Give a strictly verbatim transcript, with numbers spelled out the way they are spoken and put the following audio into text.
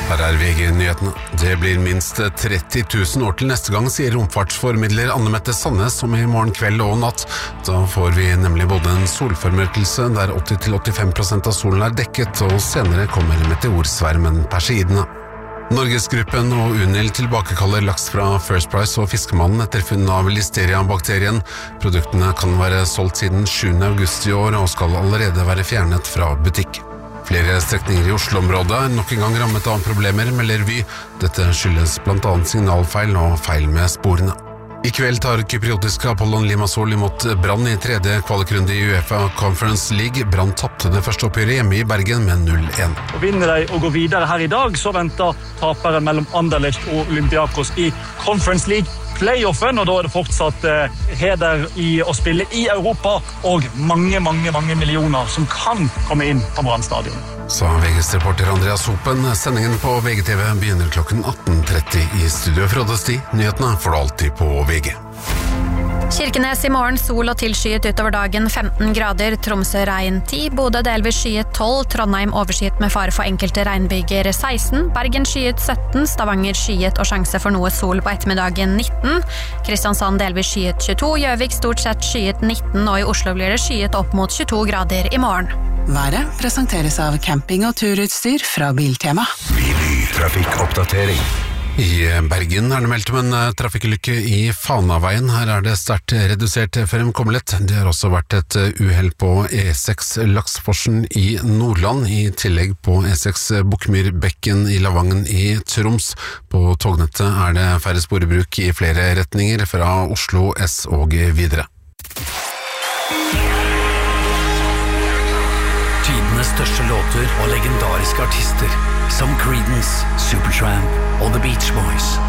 Her er V G-nyhetene. Det blir minst tretti tusen år til neste gang, sier romfartsformidler Anne Mette Sandnes om i morgen kveld og natt. Da får vi nemlig både en solformørkelse der åtti til åttifem prosent av solen er dekket, og senere kommer meteorsvermen Perseidene. Norgesgruppen og Unil tilbakekaller laks fra First Price og Fiskemannen etter funn av Listeria-bakterien. Produktene kan være solgt siden sjuende august i år og skal allerede være fjernet fra butikk. Flere strekninger i Oslo-området er nok en gang rammet av problemer, melder Vy. Dette skyldes blant annet signalfeil og feil med sporene. I kveld tar kypriotiske Apollon Limassol imot Brann i tredje kvalikrunde i UEFA Conference League. Brann tappte det første oppgjøret hjemme i Bergen med null én. Og vinner de og går videre her i dag, så venter taperen mellom Anderlecht og Olympiakos i Conference League playoffen, og da er det fortsatt eh, heder i å spille i Europa, og mange, mange, mange millioner som kan komme inn på Brann stadion. Sa V G's reporter Andreas Hopen. Sendingen på V G T V begynner klokken atten tretti i studio Frode Sti. Nyhetene får du alltid på V G. Kirkenes i morgen, sol og tilskyet utover dagen, femten grader, Tromsø regn ti, Bodø delvis skyet tolv, Trondheim overskyet med fare for enkelte regnbyger seksten, Bergen skyet sytten, Stavanger skyet og sjanse for noe sol på ettermiddagen nitten, Kristiansand delvis skyet tjueto, Gjøvik stort sett skyet nitten, og i Oslo blir det skyet opp mot tjueto grader i morgen. Været presenteres av camping- og turutstyr fra Biltema. Trafikkoppdatering. I Bergen er det meldt om en trafikkulykke i Fanaveien. Her er det sterkt redusert fremkommelighet. Det har også vært et uhell på E seks Laksforsen i Nordland, i tillegg på E seks Bukkmyrbekken i Lavangen i Troms. På tognettet er det færre spor i bruk i flere retninger fra Oslo S og videre. Tidenes største låter og legendariske artister som Creedence, Supertramp og The Beach Boys.